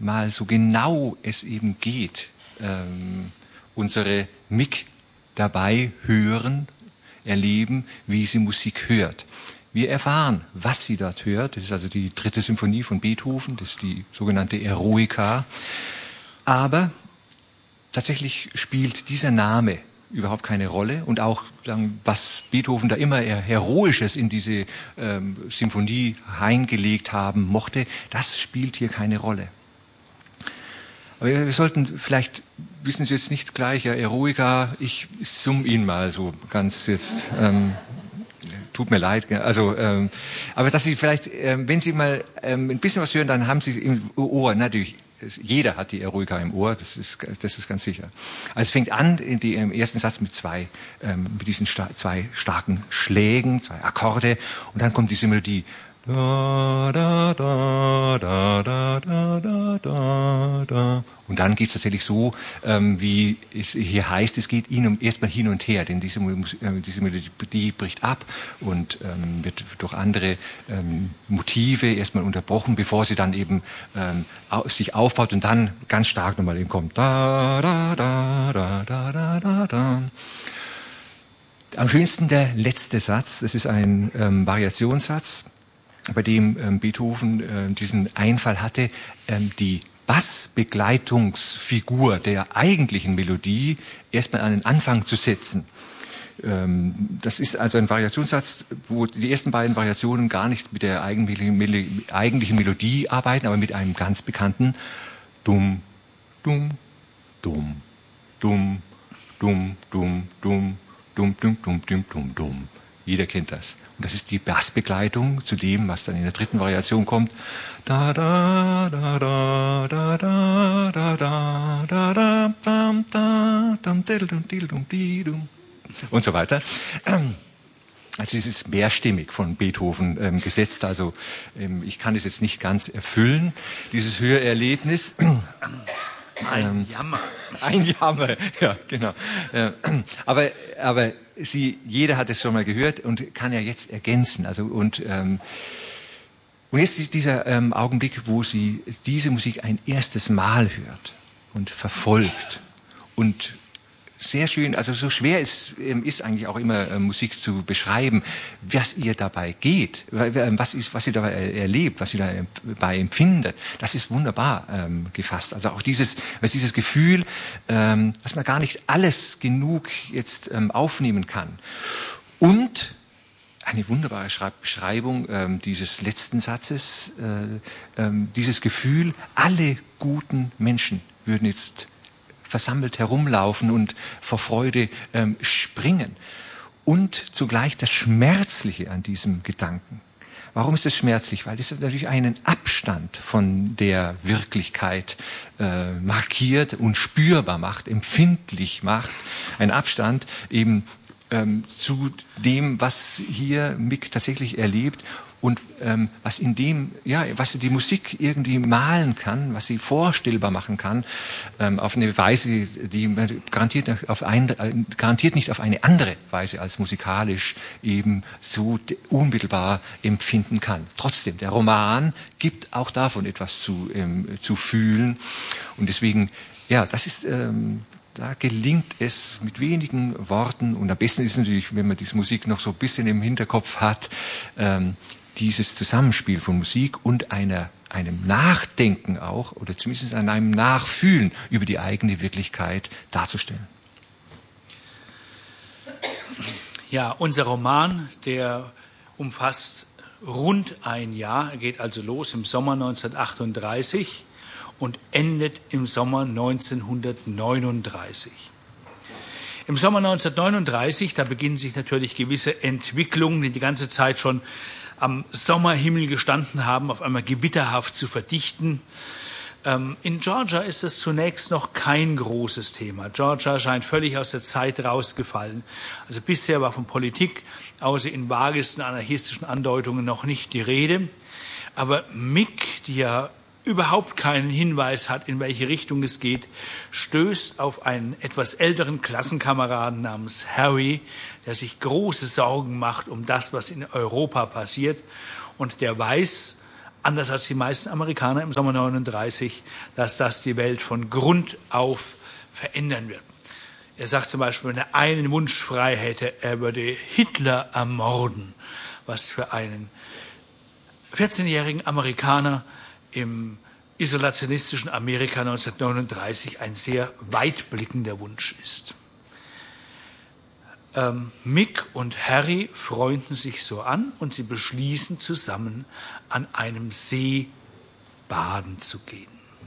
mal so genau es eben geht, unsere Mick dabei hören, erleben, wie sie Musik hört. Wir erfahren, was sie dort hört. Das ist also die 3. Symphonie von Beethoven, das ist die sogenannte Eroica. Aber tatsächlich spielt dieser Name überhaupt keine Rolle und auch, was Beethoven da immer Heroisches in diese Symphonie hineingelegt haben mochte, das spielt hier keine Rolle. Aber wir sollten vielleicht, wissen Sie jetzt nicht gleich, ja, Eroica, ich summe ihn mal so ganz jetzt, tut mir leid, also, aber dass Sie vielleicht, wenn Sie mal ein bisschen was hören, dann haben Sie im Ohr natürlich. Jeder hat die Eroica im Ohr, das ist ganz sicher. Also es fängt an im ersten Satz mit mit diesen zwei starken Schlägen, 2 Akkorde, und dann kommt diese Melodie. Da, da, da, da, da, da, da, da, da. Und dann geht es tatsächlich so, wie es hier heißt, es geht erstmal hin und her, denn diese Melodie bricht ab und wird durch andere Motive erstmal unterbrochen, bevor sie dann eben sich aufbaut und dann ganz stark nochmal eben kommt. Da, da, da, da, da, da, da, da. Am schönsten der letzte Satz, das ist ein Variationssatz, bei dem Beethoven diesen Einfall hatte, die Bassbegleitungsfigur der eigentlichen Melodie erstmal an den Anfang zu setzen. Das ist also ein Variationssatz, wo die ersten beiden Variationen gar nicht mit der eigentlichen Melodie arbeiten, aber mit einem ganz bekannten Dum, Dum, Dum, Dum, Dum, Dum, Dum, Dum, Dum, Dum, Dum, Dum, Dum. Jeder kennt das. Und das ist die Bassbegleitung zu dem, was dann in der 3. Variation kommt. Da da da da da da da da da da dam da dam dum dum dum und so weiter. Also es ist mehrstimmig von Beethoven gesetzt. Also ich kann es jetzt nicht ganz erfüllen, dieses Hörerlebnis. Ein Jammer. Ein Jammer, ja, genau. Aber jeder hat es schon mal gehört und kann ja jetzt ergänzen. Also und jetzt ist dieser Augenblick, wo sie diese Musik ein erstes Mal hört und verfolgt und sehr schön, also so schwer ist eigentlich auch immer Musik zu beschreiben, was ihr dabei geht, was sie dabei erlebt, was sie dabei empfindet. Das ist wunderbar gefasst. Also auch dieses Gefühl, dass man gar nicht alles genug jetzt aufnehmen kann. Und eine wunderbare Beschreibung dieses letzten Satzes, dieses Gefühl, alle guten Menschen würden jetzt versammelt herumlaufen und vor Freude springen. Und zugleich das Schmerzliche an diesem Gedanken. Warum ist es schmerzlich? Weil es natürlich einen Abstand von der Wirklichkeit markiert und spürbar macht, empfindlich macht. Ein Abstand eben zu dem, was hier Mick tatsächlich erlebt und was die Musik irgendwie malen kann, was sie vorstellbar machen kann, auf eine Weise, die man garantiert nicht auf eine andere Weise als musikalisch eben so unmittelbar empfinden kann. Trotzdem, der Roman gibt auch davon etwas zu fühlen und deswegen, ja, das ist da gelingt es mit wenigen Worten und am besten ist natürlich, wenn man diese Musik noch so ein bisschen im Hinterkopf hat, dieses Zusammenspiel von Musik und einem Nachdenken auch, oder zumindest an einem Nachfühlen über die eigene Wirklichkeit darzustellen. Ja, unser Roman, der umfasst rund ein Jahr, er geht also los im Sommer 1938 und endet im Sommer 1939. Im Sommer 1939, da beginnen sich natürlich gewisse Entwicklungen, die ganze Zeit schon am Sommerhimmel gestanden haben, auf einmal gewitterhaft zu verdichten. In Georgia ist es zunächst noch kein großes Thema. Georgia scheint völlig aus der Zeit rausgefallen. Also bisher war von Politik, außer in vagesten anarchistischen Andeutungen, noch nicht die Rede. Aber Mick, die ja überhaupt keinen Hinweis hat, in welche Richtung es geht, stößt auf einen etwas älteren Klassenkameraden namens Harry, der sich große Sorgen macht um das, was in Europa passiert. Und der weiß, anders als die meisten Amerikaner im Sommer 39, dass das die Welt von Grund auf verändern wird. Er sagt zum Beispiel, wenn er einen Wunsch frei hätte, er würde Hitler ermorden, was für einen 14-jährigen Amerikaner im isolationistischen Amerika 1939 ein sehr weitblickender Wunsch ist. Mick und Harry freunden sich so an und sie beschließen zusammen, an einem See baden zu gehen.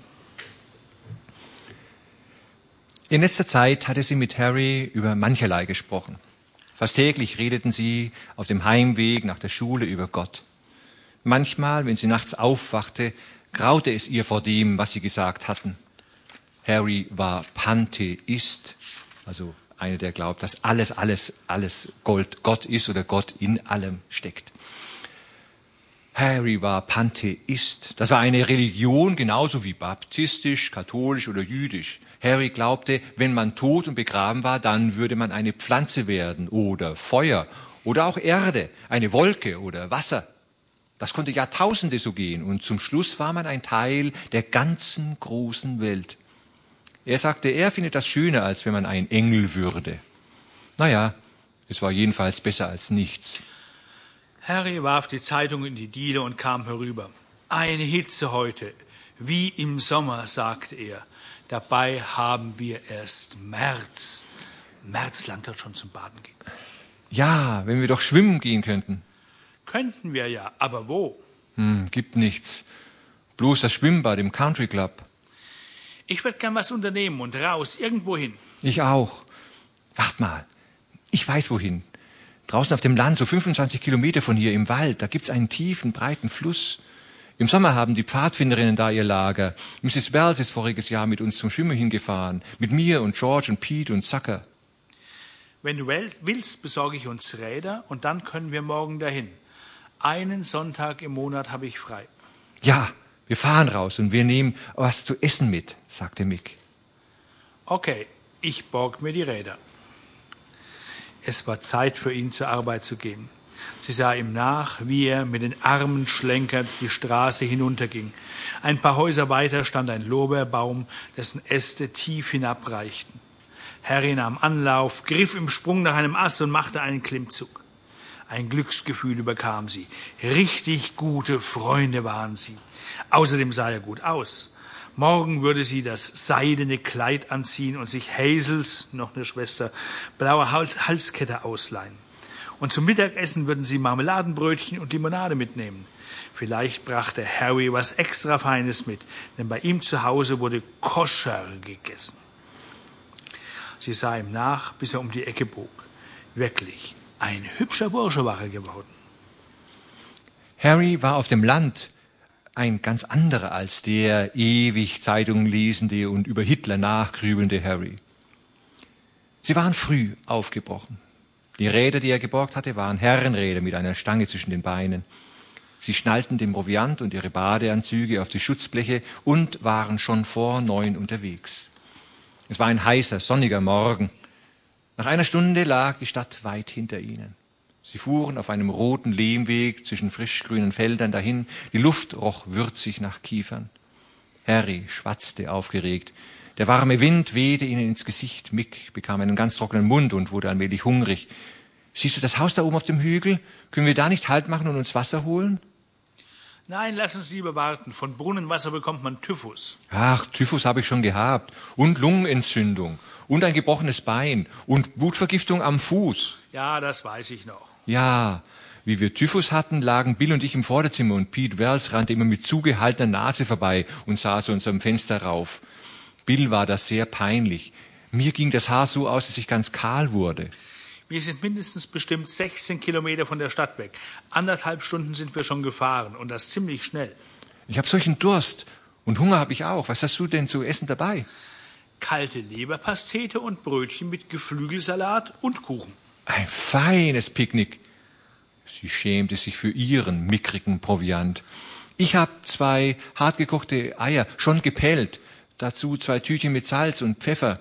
In letzter Zeit hatte sie mit Harry über mancherlei gesprochen. Fast täglich redeten sie auf dem Heimweg nach der Schule über Gott. Manchmal, wenn sie nachts aufwachte, graute es ihr vor dem, was sie gesagt hatten. Harry war Pantheist, also einer, der glaubt, dass alles Gott ist oder Gott in allem steckt. Harry war Pantheist. Das war eine Religion genauso wie baptistisch, katholisch oder jüdisch. Harry glaubte, wenn man tot und begraben war, dann würde man eine Pflanze werden oder Feuer oder auch Erde, eine Wolke oder Wasser. Das konnte Jahrtausende so gehen und zum Schluss war man ein Teil der ganzen großen Welt. Er sagte, er findet das schöner, als wenn man ein Engel würde. Naja, es war jedenfalls besser als nichts. Harry warf die Zeitung in die Diele und kam herüber. Eine Hitze heute, wie im Sommer, sagte er. Dabei haben wir erst März. März langt dort schon zum Baden gehen. Ja, wenn wir doch schwimmen gehen könnten. Könnten wir ja, aber wo? Gibt nichts. Bloß das Schwimmbad im Country Club. Ich würde gern was unternehmen und raus, irgendwo hin. Ich auch. Wart mal, ich weiß wohin. Draußen auf dem Land, so 25 Kilometer von hier im Wald, da gibt's einen tiefen, breiten Fluss. Im Sommer haben die Pfadfinderinnen da ihr Lager. Mrs. Wells ist voriges Jahr mit uns zum Schwimmen hingefahren. Mit mir und George und Pete und Zucker. Wenn du willst, besorge ich uns Räder und dann können wir morgen dahin. Einen Sonntag im Monat habe ich frei. Ja, wir fahren raus und wir nehmen was zu essen mit, sagte Mick. Okay, ich borg mir die Räder. Es war Zeit für ihn, zur Arbeit zu gehen. Sie sah ihm nach, wie er mit den Armen schlenkernd die Straße hinunterging. Ein paar Häuser weiter stand ein Lorbeerbaum, dessen Äste tief hinabreichten. Harry nahm Anlauf, griff im Sprung nach einem Ast und machte einen Klimmzug. Ein Glücksgefühl überkam sie. Richtig gute Freunde waren sie. Außerdem sah er gut aus. Morgen würde sie das seidene Kleid anziehen und sich Hazels, noch eine Schwester, blaue Halskette ausleihen. Und zum Mittagessen würden sie Marmeladenbrötchen und Limonade mitnehmen. Vielleicht brachte Harry was extra Feines mit, denn bei ihm zu Hause wurde Koscher gegessen. Sie sah ihm nach, bis er um die Ecke bog. Wirklich, ein hübscher Bursche war er geworden. Harry war auf dem Land ein ganz anderer als der ewig Zeitungen lesende und über Hitler nachgrübelnde Harry. Sie waren früh aufgebrochen. Die Räder, die er geborgt hatte, waren Herrenräder mit einer Stange zwischen den Beinen. Sie schnallten den Proviant und ihre Badeanzüge auf die Schutzbleche und waren schon vor 9 unterwegs. Es war ein heißer, sonniger Morgen. Nach einer Stunde lag die Stadt weit hinter ihnen. Sie fuhren auf einem roten Lehmweg zwischen frischgrünen Feldern dahin. Die Luft roch würzig nach Kiefern. Harry schwatzte aufgeregt. Der warme Wind wehte ihnen ins Gesicht. Mick bekam einen ganz trockenen Mund und wurde allmählich hungrig. Siehst du das Haus da oben auf dem Hügel? Können wir da nicht Halt machen und uns Wasser holen? Nein, lass uns lieber warten. Von Brunnenwasser bekommt man Typhus. Ach, Typhus habe ich schon gehabt. Und Lungenentzündung. Und ein gebrochenes Bein. Und Blutvergiftung am Fuß. Ja, das weiß ich noch. Ja, wie wir Typhus hatten, lagen Bill und ich im Vorderzimmer und Pete Wells rannte immer mit zugehaltener Nase vorbei und sah zu unserem Fenster rauf. Bill war das sehr peinlich. Mir ging das Haar so aus, dass ich ganz kahl wurde. Wir sind mindestens bestimmt 16 Kilometer von der Stadt weg. 1,5 Stunden sind wir schon gefahren und das ziemlich schnell. Ich habe solchen Durst und Hunger habe ich auch. Was hast du denn zu essen dabei? Kalte Leberpastete und Brötchen mit Geflügelsalat und Kuchen. Ein feines Picknick. Sie schämte sich für ihren mickrigen Proviant. Ich habe 2 hartgekochte Eier, schon gepellt. Dazu 2 Tütchen mit Salz und Pfeffer.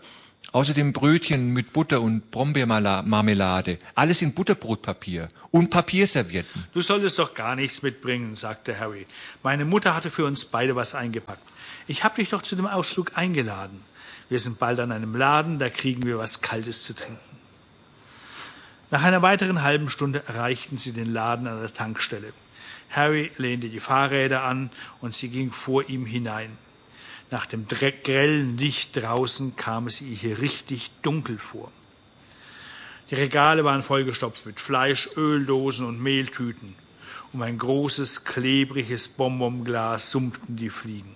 Außerdem Brötchen mit Butter und Brombeermarmelade. Alles in Butterbrotpapier und Papierservietten. Du solltest doch gar nichts mitbringen, sagte Harry. Meine Mutter hatte für uns beide was eingepackt. Ich habe dich doch zu dem Ausflug eingeladen. Wir sind bald an einem Laden, da kriegen wir was Kaltes zu trinken. Nach einer weiteren halben Stunde erreichten sie den Laden an der Tankstelle. Harry lehnte die Fahrräder an und sie ging vor ihm hinein. Nach dem grellen Licht draußen kam es ihr hier richtig dunkel vor. Die Regale waren vollgestopft mit Fleisch, Öldosen und Mehltüten. Um ein großes, klebriges Bonbonglas summten die Fliegen.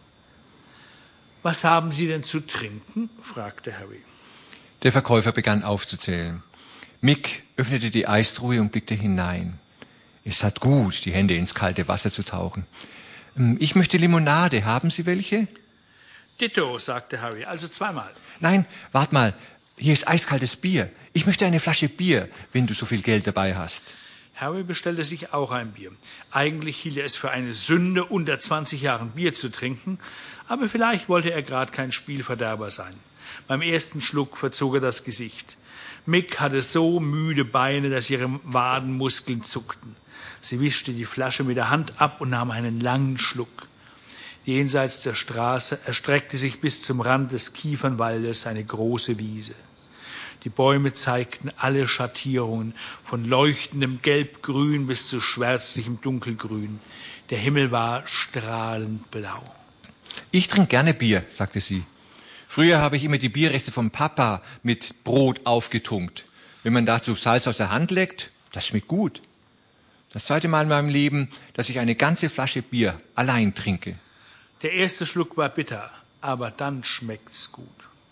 »Was haben Sie denn zu trinken?« fragte Harry. Der Verkäufer begann aufzuzählen. Mick öffnete die Eistruhe und blickte hinein. Es tat gut, die Hände ins kalte Wasser zu tauchen. »Ich möchte Limonade. Haben Sie welche?« »Ditto«, sagte Harry, also zweimal. »Nein, wart mal. Hier ist eiskaltes Bier. Ich möchte eine Flasche Bier, wenn du so viel Geld dabei hast.« Harry bestellte sich auch ein Bier. Eigentlich hielt er es für eine Sünde, unter 20 Jahren Bier zu trinken, aber vielleicht wollte er gerade kein Spielverderber sein. Beim ersten Schluck verzog er das Gesicht. Mick hatte so müde Beine, dass ihre Wadenmuskeln zuckten. Sie wischte die Flasche mit der Hand ab und nahm einen langen Schluck. Jenseits der Straße erstreckte sich bis zum Rand des Kiefernwaldes eine große Wiese. Die Bäume zeigten alle Schattierungen, von leuchtendem Gelbgrün bis zu schwärzlichem Dunkelgrün. Der Himmel war strahlend blau. »Ich trinke gerne Bier«, sagte sie. »Früher habe ich immer die Bierreste vom Papa mit Brot aufgetunkt. Wenn man dazu Salz aus der Hand leckt, das schmeckt gut. Das zweite Mal in meinem Leben, dass ich eine ganze Flasche Bier allein trinke.« Der erste Schluck war bitter, aber dann schmeckt's gut.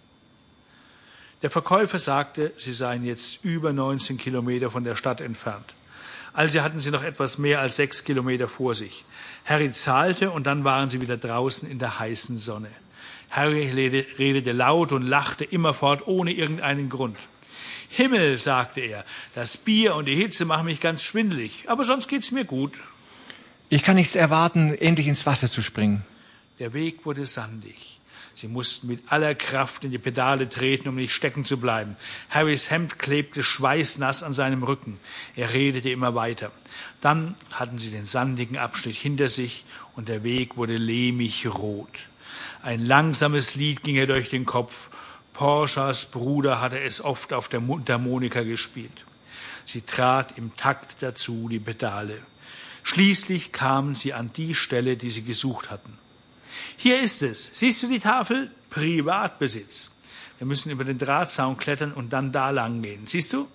Der Verkäufer sagte, sie seien jetzt über 19 Kilometer von der Stadt entfernt. Also hatten sie noch etwas mehr als 6 Kilometer vor sich. Harry zahlte und dann waren sie wieder draußen in der heißen Sonne. Harry redete laut und lachte immerfort ohne irgendeinen Grund. »Himmel«, sagte er, »das Bier und die Hitze machen mich ganz schwindelig, aber sonst geht's mir gut.« »Ich kann nichts erwarten, endlich ins Wasser zu springen.« Der Weg wurde sandig. Sie mussten mit aller Kraft in die Pedale treten, um nicht stecken zu bleiben. Harrys Hemd klebte schweißnass an seinem Rücken. Er redete immer weiter. Dann hatten sie den sandigen Abschnitt hinter sich und der Weg wurde lehmig rot. Ein langsames Lied ging ihr durch den Kopf. Portias Bruder hatte es oft auf der Mundharmonika gespielt. Sie trat im Takt dazu die Pedale. Schließlich kamen sie an die Stelle, die sie gesucht hatten. »Hier ist es. Siehst du die Tafel? Privatbesitz. Wir müssen über den Drahtzaun klettern und dann da lang gehen. Siehst du?«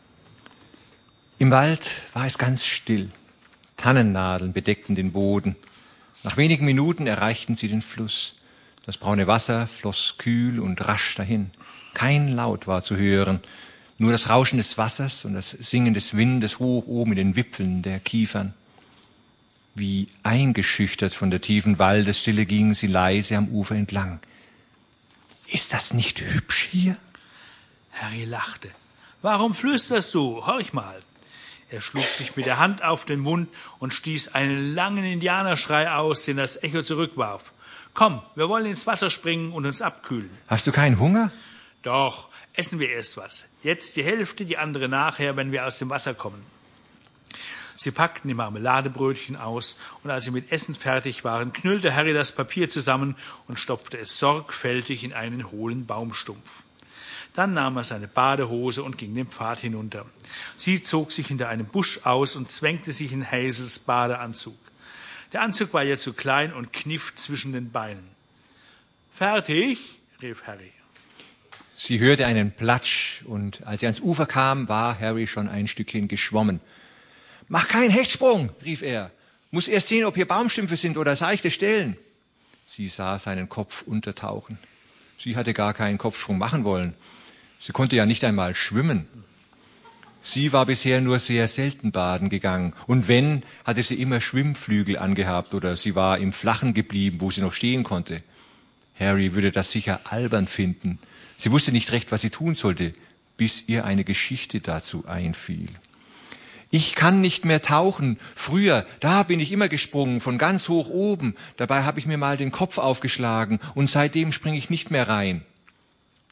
Im Wald war es ganz still. Tannennadeln bedeckten den Boden. Nach wenigen Minuten erreichten sie den Fluss. Das braune Wasser floss kühl und rasch dahin. Kein Laut war zu hören, nur das Rauschen des Wassers und das Singen des Windes hoch oben in den Wipfeln der Kiefern. Wie eingeschüchtert von der tiefen Waldesstille gingen sie leise am Ufer entlang. »Ist das nicht hübsch hier?« Harry lachte. »Warum flüsterst du? Horch mal.« Er schlug sich mit der Hand auf den Mund und stieß einen langen Indianerschrei aus, den das Echo zurückwarf. »Komm, wir wollen ins Wasser springen und uns abkühlen.« »Hast du keinen Hunger?« »Doch, essen wir erst was. Jetzt die Hälfte, die andere nachher, wenn wir aus dem Wasser kommen.« Sie packten die Marmeladebrötchen aus, und als sie mit Essen fertig waren, knüllte Harry das Papier zusammen und stopfte es sorgfältig in einen hohlen Baumstumpf. Dann nahm er seine Badehose und ging den Pfad hinunter. Sie zog sich hinter einem Busch aus und zwängte sich in Hazels Badeanzug. Der Anzug war ihr zu klein und kniff zwischen den Beinen. »Fertig?« rief Harry. Sie hörte einen Platsch, und als sie ans Ufer kam, war Harry schon ein Stückchen geschwommen. »Mach keinen Hechtsprung«, rief er. »Muss erst sehen, ob hier Baumstümpfe sind oder seichte Stellen.« Sie sah seinen Kopf untertauchen. Sie hatte gar keinen Kopfsprung machen wollen. Sie konnte ja nicht einmal schwimmen. Sie war bisher nur sehr selten baden gegangen. Und wenn, hatte sie immer Schwimmflügel angehabt oder sie war im Flachen geblieben, wo sie noch stehen konnte. Harry würde das sicher albern finden. Sie wusste nicht recht, was sie tun sollte, bis ihr eine Geschichte dazu einfiel. »Ich kann nicht mehr tauchen. Früher, da bin ich immer gesprungen, von ganz hoch oben. Dabei habe ich mir mal den Kopf aufgeschlagen und seitdem springe ich nicht mehr rein.«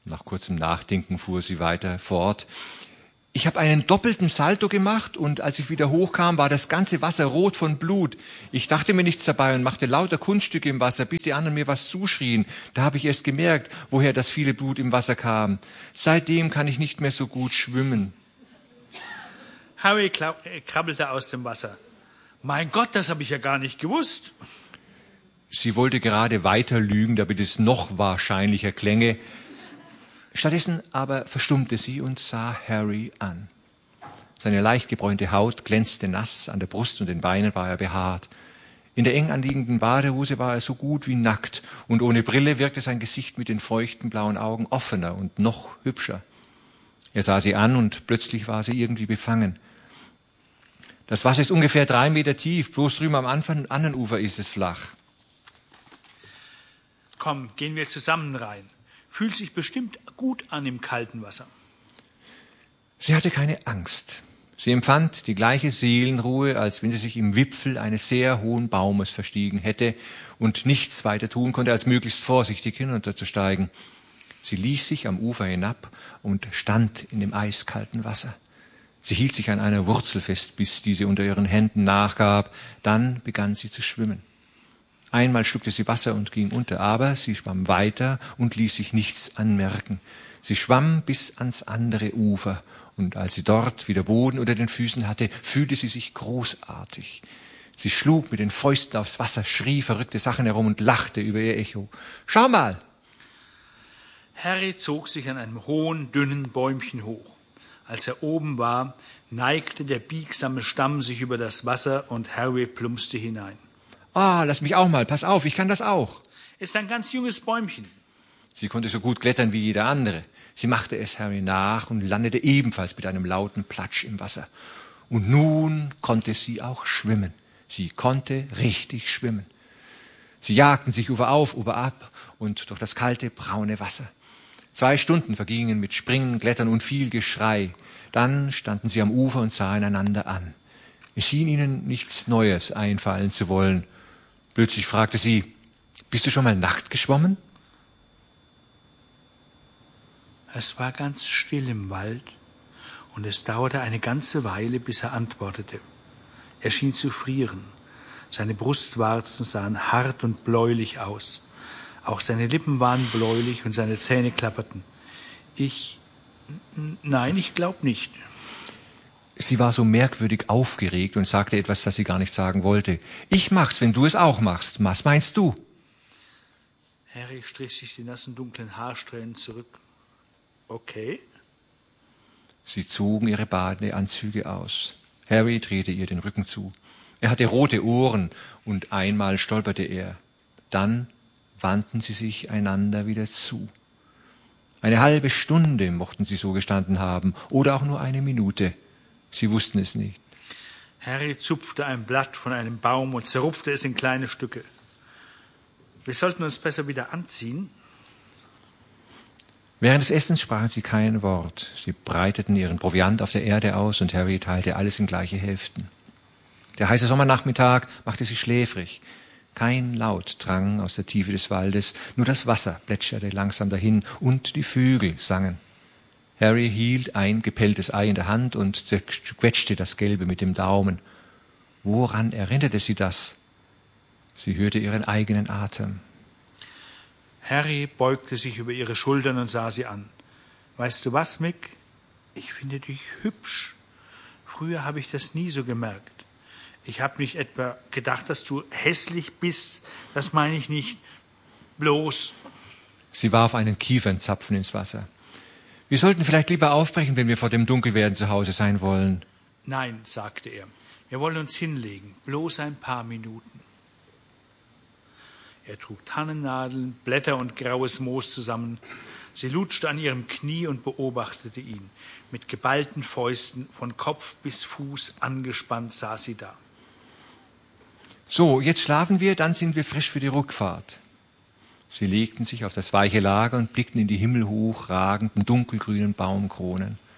Nach kurzem Nachdenken fuhr sie weiter fort. Ich habe einen doppelten Salto gemacht und als ich wieder hochkam, war das ganze Wasser rot von Blut. Ich dachte mir nichts dabei und machte lauter Kunststücke im Wasser, bis die anderen mir was zuschrien. Da habe ich erst gemerkt, woher das viele Blut im Wasser kam. Seitdem kann ich nicht mehr so gut schwimmen. Harry krabbelte aus dem Wasser. Mein Gott, das habe ich ja gar nicht gewusst. Sie wollte gerade weiter lügen, damit es noch wahrscheinlicher klänge. Stattdessen aber verstummte sie und sah Harry an. Seine leicht gebräunte Haut glänzte nass, an der Brust und den Beinen war er behaart. In der eng anliegenden Badehose war er so gut wie nackt, und ohne Brille wirkte sein Gesicht mit den feuchten blauen Augen offener und noch hübscher. Er sah sie an und plötzlich war sie irgendwie befangen. Das Wasser ist ungefähr 3 Meter tief, bloß drüben am anderen Ufer ist es flach. Komm, gehen wir zusammen rein. Fühlt sich bestimmt gut an im kalten Wasser. Sie hatte keine Angst. Sie empfand die gleiche Seelenruhe, als wenn sie sich im Wipfel eines sehr hohen Baumes verstiegen hätte und nichts weiter tun konnte, als möglichst vorsichtig hinunterzusteigen. Sie ließ sich am Ufer hinab und stand in dem eiskalten Wasser. Sie hielt sich an einer Wurzel fest, bis diese unter ihren Händen nachgab. Dann begann sie zu schwimmen. Einmal schluckte sie Wasser und ging unter, aber sie schwamm weiter und ließ sich nichts anmerken. Sie schwamm bis ans andere Ufer, und als sie dort wieder Boden unter den Füßen hatte, fühlte sie sich großartig. Sie schlug mit den Fäusten aufs Wasser, schrie verrückte Sachen herum und lachte über ihr Echo. »Schau mal!« Harry zog sich an einem hohen, dünnen Bäumchen hoch. Als er oben war, neigte der biegsame Stamm sich über das Wasser und Harry plumpste hinein. »Ah, lass mich auch mal, pass auf, ich kann das auch.« Es ist ein ganz junges Bäumchen. Sie konnte so gut klettern wie jeder andere. Sie machte es Harry nach und landete ebenfalls mit einem lauten Platsch im Wasser. Und nun konnte sie auch schwimmen. Sie konnte richtig schwimmen. Sie jagten sich Ufer auf, Ufer ab und durch das kalte, braune Wasser. 2 Stunden vergingen mit Springen, Klettern und viel Geschrei. Dann standen sie am Ufer und sahen einander an. Es schien ihnen nichts Neues einfallen zu wollen. Plötzlich fragte sie, »Bist du schon mal nackt geschwommen?« Es war ganz still im Wald und es dauerte eine ganze Weile, bis er antwortete. Er schien zu frieren. Seine Brustwarzen sahen hart und bläulich aus. Auch seine Lippen waren bläulich und seine Zähne klapperten. Nein, ich glaub nicht. Sie war so merkwürdig aufgeregt und sagte etwas, das sie gar nicht sagen wollte. »Ich mach's, wenn du es auch machst. Was meinst du?« Harry strich sich die nassen, dunklen Haarsträhnen zurück. Okay. Sie zogen ihre Badeanzüge aus. Harry drehte ihr den Rücken zu. Er hatte rote Ohren und einmal stolperte er. Dann wandten sie sich einander wieder zu. Eine halbe Stunde mochten sie so gestanden haben oder auch nur 1 Minute. Sie wussten es nicht. Harry zupfte ein Blatt von einem Baum und zerrupfte es in kleine Stücke. Wir sollten uns besser wieder anziehen. Während des Essens sprachen sie kein Wort. Sie breiteten ihren Proviant auf der Erde aus und Harry teilte alles in gleiche Hälften. Der heiße Sommernachmittag machte sie schläfrig. Kein Laut drang aus der Tiefe des Waldes, nur das Wasser plätscherte langsam dahin und die Vögel sangen. Harry hielt ein gepelltes Ei in der Hand und zerquetschte das Gelbe mit dem Daumen. Woran erinnerte sie das? Sie hörte ihren eigenen Atem. Harry beugte sich über ihre Schultern und sah sie an. Weißt du was, Mick? Ich finde dich hübsch. Früher habe ich das nie so gemerkt. Ich habe nicht etwa gedacht, dass du hässlich bist. Das meine ich nicht. Bloß. Sie warf einen Kiefernzapfen ins Wasser. Wir sollten vielleicht lieber aufbrechen, wenn wir vor dem Dunkelwerden zu Hause sein wollen. Nein, sagte er. Wir wollen uns hinlegen. Bloß ein paar Minuten. Er trug Tannennadeln, Blätter und graues Moos zusammen. Sie lutschte an ihrem Knie und beobachtete ihn. Mit geballten Fäusten, von Kopf bis Fuß angespannt, saß sie da. So, jetzt schlafen wir, dann sind wir frisch für die Rückfahrt. Sie legten sich auf das weiche Lager und blickten in die himmelhoch ragenden, dunkelgrünen Baumkronen.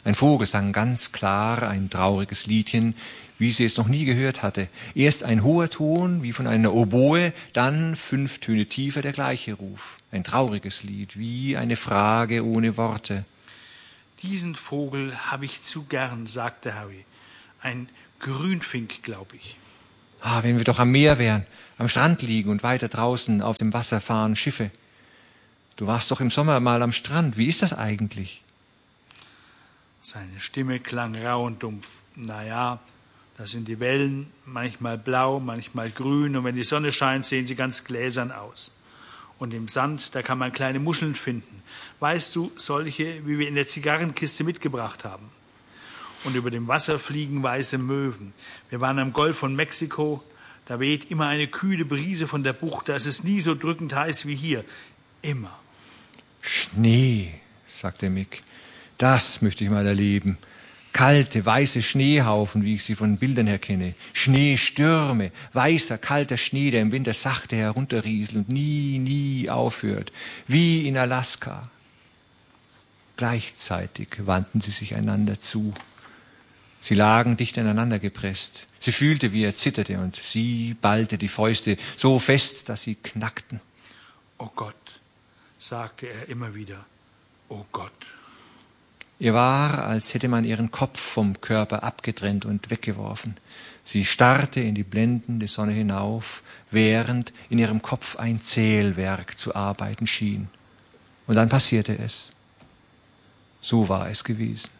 Ein Vogel sang ganz klar ein trauriges Liedchen, wie sie es noch nie gehört hatte. Erst ein hoher Ton, wie von einer Oboe, dann 5 Töne tiefer der gleiche Ruf. Ein trauriges Lied, wie eine Frage ohne Worte. Diesen Vogel habe ich zu gern, sagte Harry. Ein Grünfink, glaube ich. Ah, wenn wir doch am Meer wären, am Strand liegen und weiter draußen auf dem Wasser fahren Schiffe. Du warst doch im Sommer mal am Strand. Wie ist das eigentlich? Seine Stimme klang rau und dumpf. Naja, das sind die Wellen, manchmal blau, manchmal grün, und wenn die Sonne scheint, sehen sie ganz gläsern aus. Und im Sand, da kann man kleine Muscheln finden. Weißt du, solche, wie wir in der Zigarrenkiste mitgebracht haben. Und über dem Wasser fliegen weiße Möwen. Wir waren am Golf von Mexiko, da weht immer eine kühle Brise von der Bucht, da ist es nie so drückend heiß wie hier. Immer. Schnee, sagte Mick. Das möchte ich mal erleben. Kalte, weiße Schneehaufen, wie ich sie von Bildern her kenne. Schneestürme, weißer, kalter Schnee, der im Winter sachte herunterrieselt und nie aufhört. Wie in Alaska. Gleichzeitig wandten sie sich einander zu. Sie lagen dicht aneinander gepresst. Sie fühlte, wie er zitterte, und sie ballte die Fäuste so fest, dass sie knackten. Oh Gott, sagte er immer wieder. Oh Gott. Ihr war, als hätte man ihren Kopf vom Körper abgetrennt und weggeworfen. Sie starrte in die blendende Sonne hinauf, während in ihrem Kopf ein Zählwerk zu arbeiten schien. Und dann passierte es. So war es gewesen.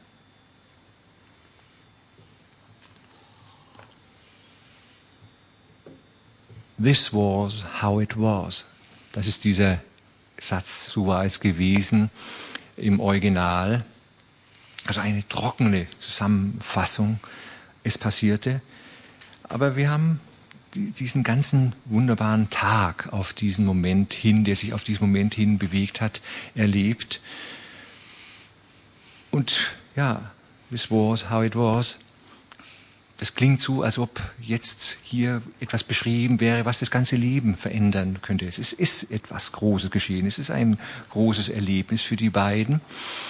This was how it was. Das ist dieser Satz, so war es gewesen im Original. Also eine trockene Zusammenfassung. Es passierte. Aber wir haben diesen ganzen wunderbaren Tag auf diesen Moment hin, der sich auf diesen Moment hin bewegt hat, erlebt. Und ja, this was how it was. Das klingt so, als ob jetzt hier etwas beschrieben wäre, was das ganze Leben verändern könnte. Es ist etwas Großes geschehen. Es ist ein großes Erlebnis für die beiden.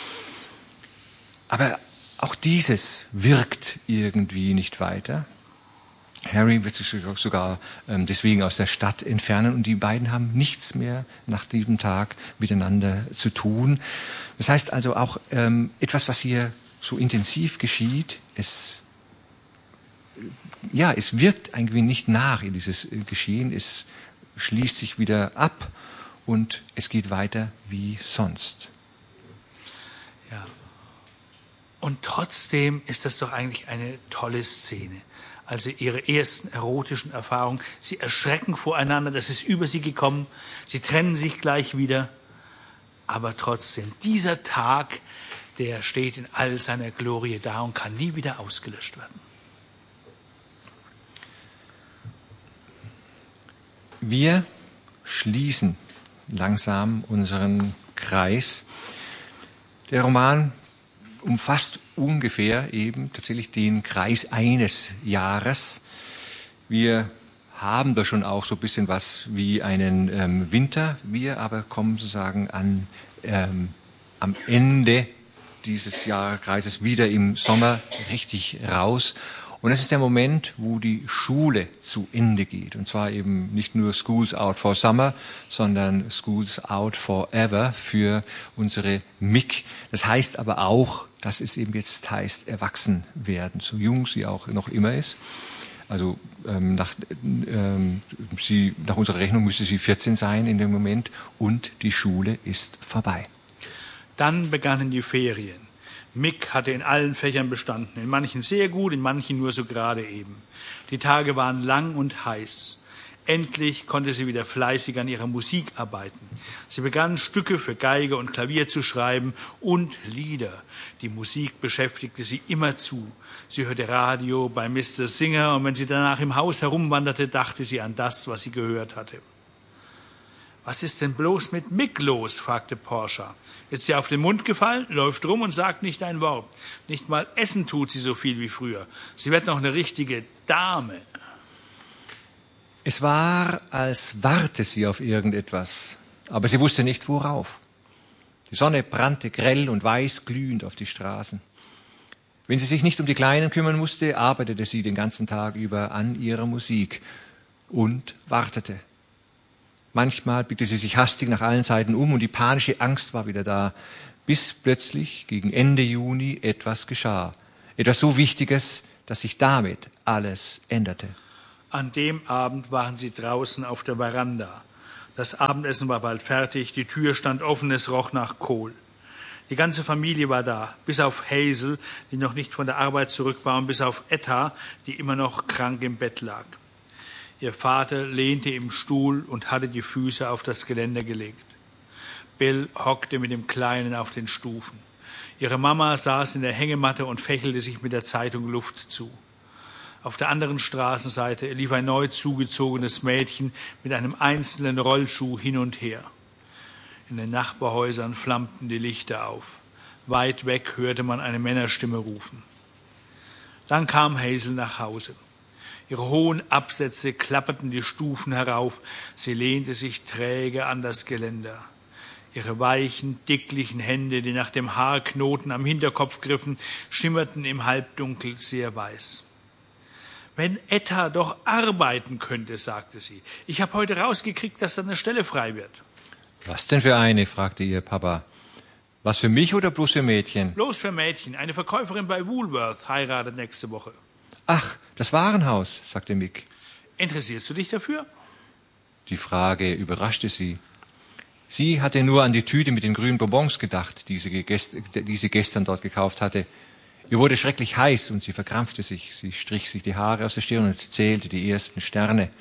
Aber auch dieses wirkt irgendwie nicht weiter. Harry wird sich sogar deswegen aus der Stadt entfernen, und die beiden haben nichts mehr nach diesem Tag miteinander zu tun. Das heißt also auch etwas, was hier so intensiv geschieht, es wirkt irgendwie nicht nach in dieses Geschehen, es schließt sich wieder ab und es geht weiter wie sonst. Ja. Und trotzdem ist das doch eigentlich eine tolle Szene. Also ihre ersten erotischen Erfahrungen, sie erschrecken voreinander, das ist über sie gekommen, sie trennen sich gleich wieder. Aber trotzdem, dieser Tag, der steht in all seiner Glorie da und kann nie wieder ausgelöscht werden. Wir schließen langsam unseren Kreis. Der Roman umfasst ungefähr eben tatsächlich den Kreis eines Jahres. Wir haben da schon auch so ein bisschen was wie einen Winter. Wir aber kommen sozusagen am Ende dieses Jahreskreises wieder im Sommer richtig raus. Und das ist der Moment, wo die Schule zu Ende geht. Und zwar eben nicht nur School's Out for Summer, sondern School's Out Forever für unsere Mick. Das heißt aber auch, dass es eben jetzt heißt, erwachsen werden, so jung sie auch noch immer ist. Also nach unserer Rechnung müsste sie 14 sein in dem Moment, und die Schule ist vorbei. Dann begannen die Ferien. Mick hatte in allen Fächern bestanden, in manchen sehr gut, in manchen nur so gerade eben. Die Tage waren lang und heiß. Endlich konnte sie wieder fleißig an ihrer Musik arbeiten. Sie begann Stücke für Geige und Klavier zu schreiben und Lieder. Die Musik beschäftigte sie immerzu. Sie hörte Radio bei Mr. Singer, und wenn sie danach im Haus herumwanderte, dachte sie an das, was sie gehört hatte. »Was ist denn bloß mit Mick los?« fragte Portia. »Ist sie auf den Mund gefallen, läuft rum und sagt nicht ein Wort. Nicht mal essen tut sie so viel wie früher. Sie wird noch eine richtige Dame.« Es war, als warte sie auf irgendetwas, aber sie wusste nicht, worauf. Die Sonne brannte grell und weiß glühend auf die Straßen. Wenn sie sich nicht um die Kleinen kümmern musste, arbeitete sie den ganzen Tag über an ihrer Musik und wartete. Manchmal blickte sie sich hastig nach allen Seiten um und die panische Angst war wieder da, bis plötzlich gegen Ende Juni etwas geschah. Etwas so Wichtiges, dass sich damit alles änderte. An dem Abend waren sie draußen auf der Veranda. Das Abendessen war bald fertig, die Tür stand offen, es roch nach Kohl. Die ganze Familie war da, bis auf Hazel, die noch nicht von der Arbeit zurück war, und bis auf Etta, die immer noch krank im Bett lag. Ihr Vater lehnte im Stuhl und hatte die Füße auf das Geländer gelegt. Bill hockte mit dem Kleinen auf den Stufen. Ihre Mama saß in der Hängematte und fächelte sich mit der Zeitung Luft zu. Auf der anderen Straßenseite lief ein neu zugezogenes Mädchen mit einem einzelnen Rollschuh hin und her. In den Nachbarhäusern flammten die Lichter auf. Weit weg hörte man eine Männerstimme rufen. Dann kam Hazel nach Hause. Ihre hohen Absätze klapperten die Stufen herauf. Sie lehnte sich träge an das Geländer. Ihre weichen, dicklichen Hände, die nach dem Haarknoten am Hinterkopf griffen, schimmerten im Halbdunkel sehr weiß. »Wenn Etta doch arbeiten könnte«, sagte sie. »Ich habe heute rausgekriegt, dass da eine Stelle frei wird.« »Was denn für eine?« fragte ihr Papa. »Was, für mich oder bloß für Mädchen?« »Bloß für Mädchen. Eine Verkäuferin bei Woolworth heiratet nächste Woche.« »Ach, das Warenhaus«, sagte Mick. »Interessierst du dich dafür?« Die Frage überraschte sie. Sie hatte nur an die Tüte mit den grünen Bonbons gedacht, die sie gestern dort gekauft hatte. Ihr wurde schrecklich heiß und sie verkrampfte sich. Sie strich sich die Haare aus der Stirn und zählte die ersten Sterne.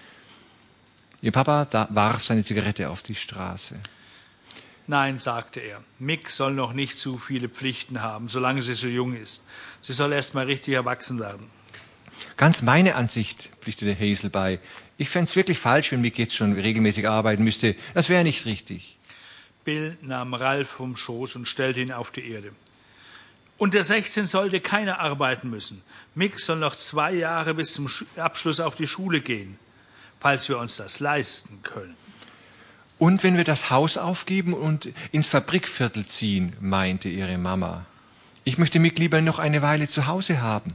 Ihr Papa warf seine Zigarette auf die Straße. »Nein«, sagte er, »Mick soll noch nicht zu viele Pflichten haben, solange sie so jung ist. Sie soll erst mal richtig erwachsen werden.« »Ganz meine Ansicht«, pflichtete Hazel bei. »Ich fänd's wirklich falsch, wenn Mick jetzt schon regelmäßig arbeiten müsste. Das wäre nicht richtig.« Bill nahm Ralph vom Schoß und stellte ihn auf die Erde. »Unter 16 sollte keiner arbeiten müssen. Mick soll noch 2 Jahre bis zum Abschluss auf die Schule gehen, falls wir uns das leisten können.« »Und wenn wir das Haus aufgeben und ins Fabrikviertel ziehen«, meinte ihre Mama. »Ich möchte Mick lieber noch eine Weile zu Hause haben.«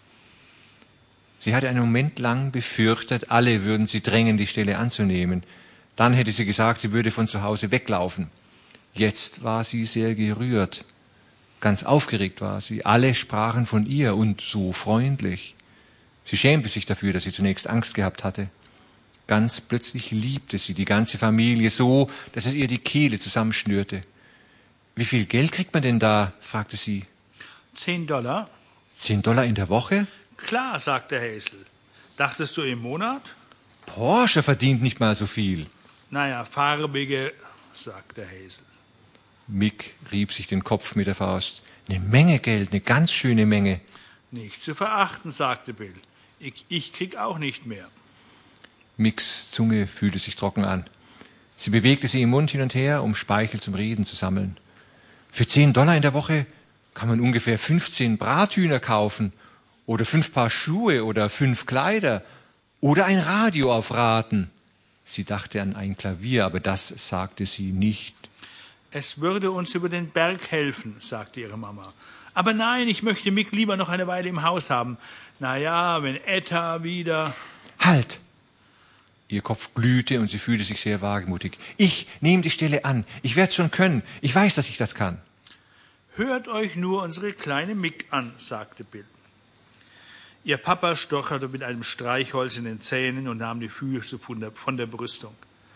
Sie hatte einen Moment lang befürchtet, alle würden sie drängen, die Stelle anzunehmen. Dann hätte sie gesagt, sie würde von zu Hause weglaufen. Jetzt war sie sehr gerührt. Ganz aufgeregt war sie. Alle sprachen von ihr und so freundlich. Sie schämte sich dafür, dass sie zunächst Angst gehabt hatte. Ganz plötzlich liebte sie die ganze Familie so, dass es ihr die Kehle zusammenschnürte. »Wie viel Geld kriegt man denn da?« fragte sie. $10. $10 in der Woche? »Klar«, sagte Hazel. »Dachtest du im Monat?« »Porsche verdient nicht mal so viel.« »Naja, farbige«, sagte Hazel. Mick rieb sich den Kopf mit der Faust. »Eine Menge Geld, eine ganz schöne Menge.« »Nicht zu verachten«, sagte Bill. Ich krieg auch nicht mehr.« Micks Zunge fühlte sich trocken an. Sie bewegte sie im Mund hin und her, um Speichel zum Reden zu sammeln. »Für $10 in der Woche kann man ungefähr 15 Brathühner kaufen oder 5 Paar Schuhe oder 5 Kleider oder ein Radio auf Raten.« Sie dachte an ein Klavier, aber das sagte sie nicht. »Es würde uns über den Berg helfen«, sagte ihre Mama. »Aber nein, ich möchte Mick lieber noch eine Weile im Haus haben. Na ja, wenn Etta wieder...« »Halt!« Ihr Kopf glühte und sie fühlte sich sehr wagemutig. »Ich nehme die Stelle an. Ich werde es schon können. Ich weiß, dass ich das kann.« »Hört euch nur unsere kleine Mick an«, sagte Bill. Ihr Papa stocherte mit einem Streichholz in den Zähnen und nahm die Füße von der Brüstung.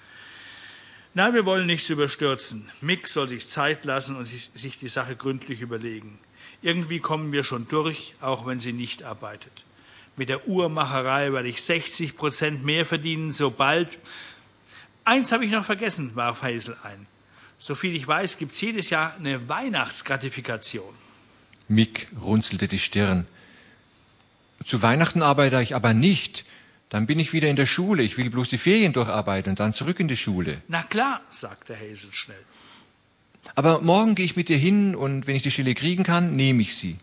»Na, wir wollen nichts überstürzen. Mick soll sich Zeit lassen und sich die Sache gründlich überlegen. Irgendwie kommen wir schon durch, auch wenn sie nicht arbeitet. Mit der Uhrmacherei werde ich 60% mehr verdienen, sobald...« »Eins habe ich noch vergessen«, warf Hazel ein. »Soviel ich weiß, gibt's jedes Jahr eine Weihnachtsgratifikation.« Mick runzelte die Stirn. »Zu Weihnachten arbeite ich aber nicht. Dann bin ich wieder in der Schule. Ich will bloß die Ferien durcharbeiten und dann zurück in die Schule.« »Na klar«, sagte Hazel schnell. »Aber morgen gehe ich mit dir hin und wenn ich die Stelle kriegen kann, nehme ich sie.«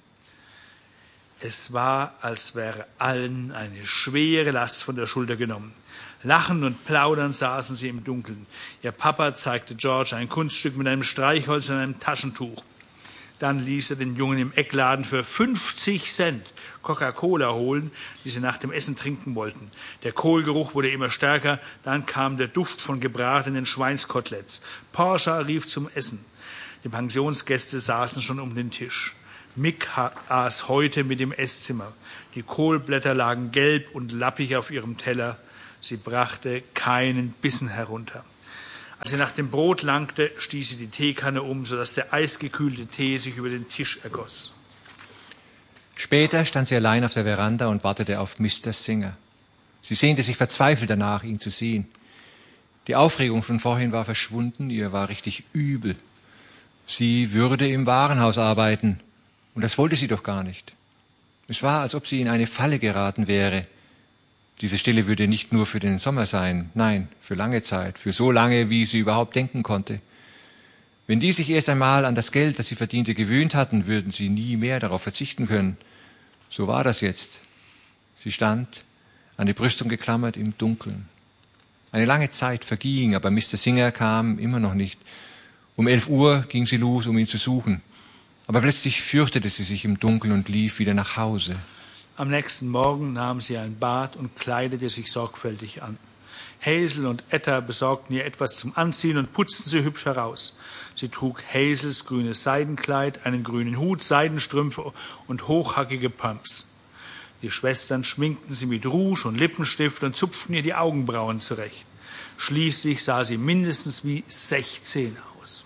Es war, als wäre allen eine schwere Last von der Schulter genommen. Lachend und plaudernd saßen sie im Dunkeln. Ihr Papa zeigte George ein Kunststück mit einem Streichholz und einem Taschentuch. Dann ließ er den Jungen im Eckladen für 50 Cent Coca-Cola holen, die sie nach dem Essen trinken wollten. Der Kohlgeruch wurde immer stärker, dann kam der Duft von gebratenen Schweinskoteletts. Porsche rief zum Essen. Die Pensionsgäste saßen schon um den Tisch. Mick aß heute mit dem Esszimmer. Die Kohlblätter lagen gelb und lappig auf ihrem Teller. Sie brachte keinen Bissen herunter. Als sie nach dem Brot langte, stieß sie die Teekanne um, sodass der eisgekühlte Tee sich über den Tisch ergoss. Später stand sie allein auf der Veranda und wartete auf Mr. Singer. Sie sehnte sich verzweifelt danach, ihn zu sehen. Die Aufregung von vorhin war verschwunden, ihr war richtig übel. Sie würde im Warenhaus arbeiten, und das wollte sie doch gar nicht. Es war, als ob sie in eine Falle geraten wäre. Diese Stelle würde nicht nur für den Sommer sein, nein, für lange Zeit, für so lange, wie sie überhaupt denken konnte. Wenn die sich erst einmal an das Geld, das sie verdiente, gewöhnt hatten, würden sie nie mehr darauf verzichten können. So war das jetzt. Sie stand, an die Brüstung geklammert, im Dunkeln. Eine lange Zeit verging, aber Mr. Singer kam immer noch nicht. Um 11 Uhr ging sie los, um ihn zu suchen. Aber plötzlich fürchtete sie sich im Dunkeln und lief wieder nach Hause. Am nächsten Morgen nahm sie ein Bad und kleidete sich sorgfältig an. Hazel und Etta besorgten ihr etwas zum Anziehen und putzten sie hübsch heraus. Sie trug Hazels grünes Seidenkleid, einen grünen Hut, Seidenstrümpfe und hochhackige Pumps. Die Schwestern schminkten sie mit Rouge und Lippenstift und zupften ihr die Augenbrauen zurecht. Schließlich sah sie mindestens wie 16 aus.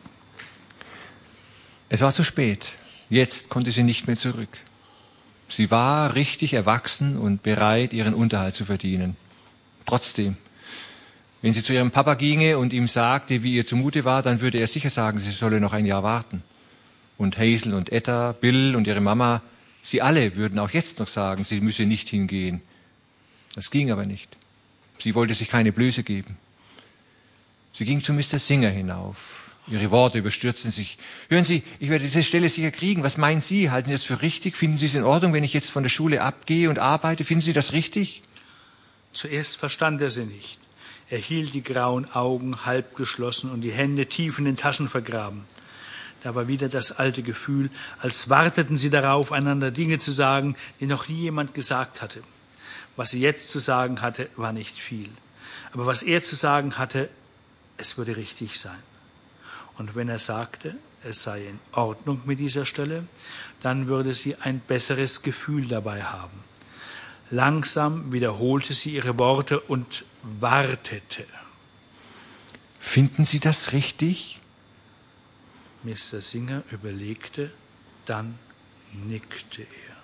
Es war zu spät. Jetzt konnte sie nicht mehr zurück. Sie war richtig erwachsen und bereit, ihren Unterhalt zu verdienen. Trotzdem, wenn sie zu ihrem Papa ginge und ihm sagte, wie ihr zumute war, dann würde er sicher sagen, sie solle noch ein Jahr warten. Und Hazel und Etta, Bill und ihre Mama, sie alle würden auch jetzt noch sagen, sie müsse nicht hingehen. Das ging aber nicht. Sie wollte sich keine Blöße geben. Sie ging zu Mr. Singer hinauf. Ihre Worte überstürzten sich. Hören Sie, ich werde diese Stelle sicher kriegen. Was meinen Sie? Halten Sie das für richtig? Finden Sie es in Ordnung, wenn ich jetzt von der Schule abgehe und arbeite? Finden Sie das richtig? Zuerst verstand er sie nicht. Er hielt die grauen Augen halb geschlossen und die Hände tief in den Taschen vergraben. Da war wieder das alte Gefühl, als warteten sie darauf, einander Dinge zu sagen, die noch nie jemand gesagt hatte. Was sie jetzt zu sagen hatte, war nicht viel. Aber was er zu sagen hatte, es würde richtig sein. Und wenn er sagte, es sei in Ordnung mit dieser Stelle, dann würde sie ein besseres Gefühl dabei haben. Langsam wiederholte sie ihre Worte und wartete. Finden Sie das richtig? Mr. Singer überlegte, dann nickte er.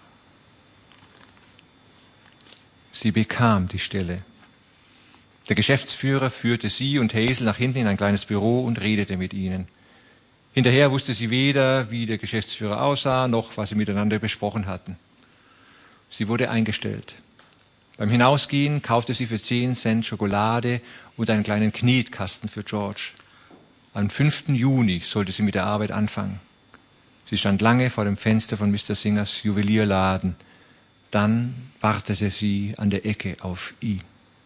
Sie bekam die Stelle. Der Geschäftsführer führte sie und Hazel nach hinten in ein kleines Büro und redete mit ihnen. Hinterher wusste sie weder, wie der Geschäftsführer aussah, noch was sie miteinander besprochen hatten. Sie wurde eingestellt. Beim Hinausgehen kaufte sie für 10 Cent Schokolade und einen kleinen Knetkasten für George. Am 5. Juni sollte sie mit der Arbeit anfangen. Sie stand lange vor dem Fenster von Mr. Singers Juwelierladen. Dann wartete sie an der Ecke auf ihn.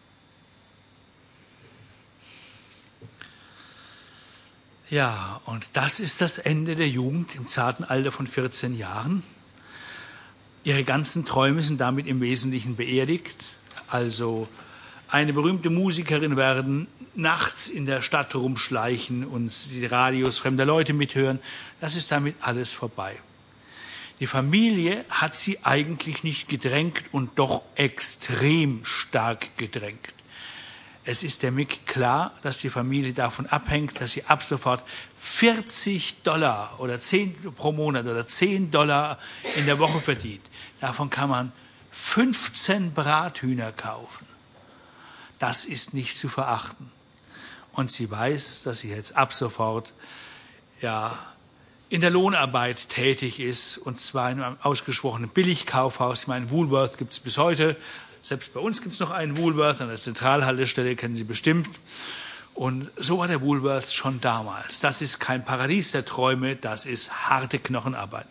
Ja, und das ist das Ende der Jugend im zarten Alter von 14 Jahren. Ihre ganzen Träume sind damit im Wesentlichen beerdigt. Also eine berühmte Musikerin werden, nachts in der Stadt rumschleichen und die Radios fremder Leute mithören. Das ist damit alles vorbei. Die Familie hat sie eigentlich nicht gedrängt und doch extrem stark gedrängt. Es ist der Mick klar, dass die Familie davon abhängt, dass sie ab sofort $40 oder 10 pro Monat oder $10 in der Woche verdient. Davon kann man 15 Brathühner kaufen. Das ist nicht zu verachten. Und sie weiß, dass sie jetzt ab sofort in der Lohnarbeit tätig ist, und zwar in einem ausgesprochenen Billigkaufhaus. Ich meine, Woolworth gibt es bis heute. Selbst bei uns gibt es noch einen Woolworth, an der Zentralhaltestelle, kennen Sie bestimmt. Und so war der Woolworth schon damals. Das ist kein Paradies der Träume, das ist harte Knochenarbeit.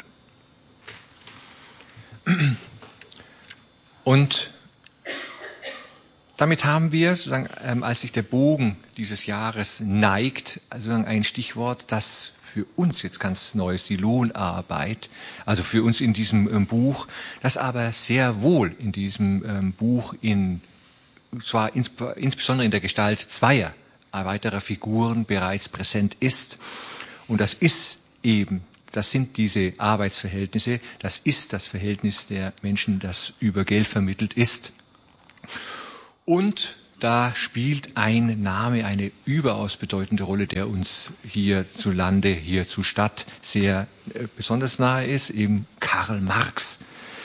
Und damit haben wir, sozusagen, als sich der Bogen dieses Jahres neigt, also ein Stichwort, das für uns jetzt ganz neu ist, die Lohnarbeit, also für uns in diesem Buch, das aber sehr wohl in diesem Buch zwar insbesondere in der Gestalt zweier weiterer Figuren bereits präsent ist. Und das sind diese Arbeitsverhältnisse, das ist das Verhältnis der Menschen, das über Geld vermittelt ist. Und da spielt ein Name eine überaus bedeutende Rolle, der uns hierzulande, hier zur Stadt sehr besonders nahe ist, eben Karl Marx.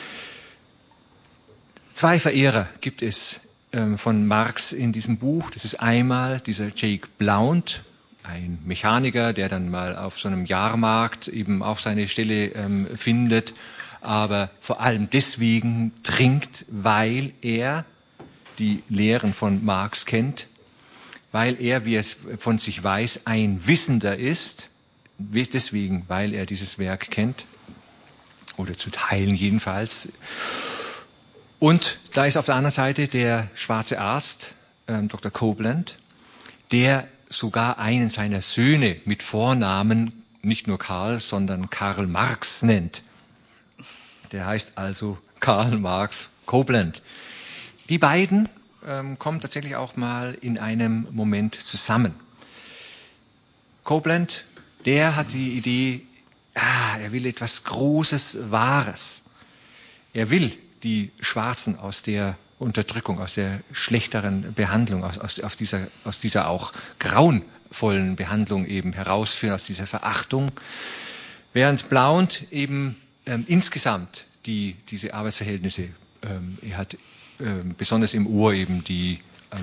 Zwei Verehrer gibt es von Marx in diesem Buch. Das ist einmal dieser Jake Blount, ein Mechaniker, der dann mal auf so einem Jahrmarkt eben auch seine Stelle findet, aber vor allem deswegen trinkt, weil er die Lehren von Marx kennt, weil er, wie er es von sich weiß, ein Wissender ist, deswegen, weil er dieses Werk kennt, oder zu Teilen jedenfalls. Und da ist auf der anderen Seite der schwarze Arzt, Dr. Copeland, der sogar einen seiner Söhne mit Vornamen nicht nur Karl, sondern Karl Marx nennt. Der heißt also Karl Marx Copeland. Die beiden kommen tatsächlich auch mal in einem Moment zusammen. Copeland, der hat die Idee, er will etwas Großes, Wahres. Er will die Schwarzen aus der Unterdrückung, aus der schlechteren Behandlung, aus dieser auch grauenvollen Behandlung eben herausführen, aus dieser Verachtung. Während Blount eben insgesamt diese Arbeitsverhältnisse, er hat besonders im Ohr eben die